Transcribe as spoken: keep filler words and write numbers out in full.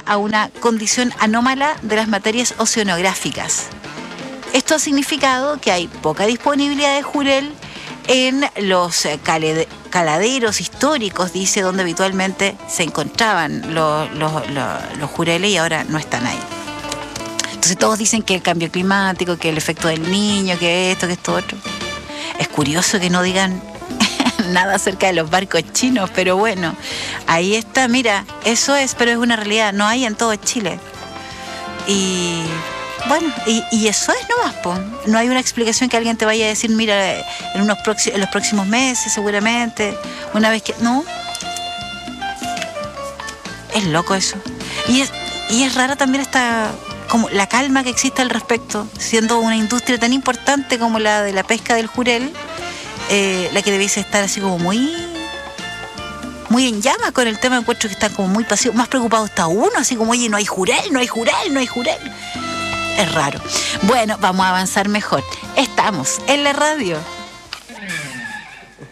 a una condición anómala de las materias oceanográficas. Esto ha significado que hay poca disponibilidad de jurel en los caladeros históricos, dice, donde habitualmente se encontraban los, los, los, los jureles, y ahora no están ahí. Entonces todos dicen que el cambio climático, que el efecto del niño, que esto, que esto otro. Es curioso que no digan nada acerca de los barcos chinos, pero bueno, ahí está, mira, eso es, pero es una realidad, no hay en todo Chile. Y bueno, y, y eso es nomás, po. No hay una explicación que alguien te vaya a decir, mira, en, unos proxi- en los próximos meses seguramente, una vez que... No, es loco eso. Y es, y es rara también esta... como la calma que existe al respecto, siendo una industria tan importante como la de la pesca del jurel, eh, la que debiese estar así como muy muy en llama con el tema. Encuentro que están como muy pasivos, más preocupado está uno, así como, oye, no hay jurel, no hay jurel, no hay jurel. Es raro. Bueno, vamos a avanzar mejor. Estamos en la radio.